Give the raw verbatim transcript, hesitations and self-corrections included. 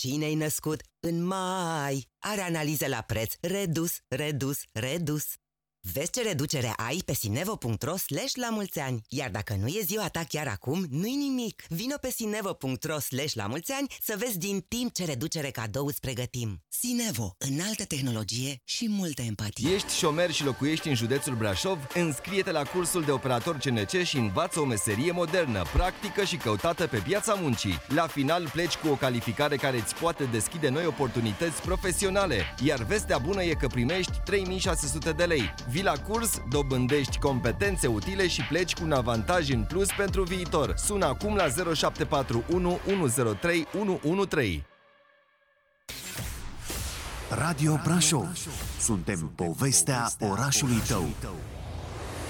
cine-i născut în mai are analiză la preț redus, redus, redus. Vezi ce reducere ai pe sinevo.ro slash la mulți ani. Iar dacă nu e ziua ta chiar acum, nu-i nimic. Vino pe sinevo.ro slash la mulți ani să vezi din timp ce reducere cadou îți pregătim. Sinevo. Înaltă tehnologie și multă empatie. Ești șomer și locuiești în județul Brașov? Înscrie-te la cursul de operator C N C și învață o meserie modernă, practică și căutată pe piața muncii. La final pleci cu o calificare care îți poate deschide noi oportunități profesionale. Iar vestea bună e că primești trei mii șase sute de lei. Vii la curs, dobândești competențe utile și pleci cu un avantaj în plus pentru viitor. Sună acum la zero șapte patru unu unu zero trei unu unu trei. Radio Brașov. Suntem povestea orașului tău.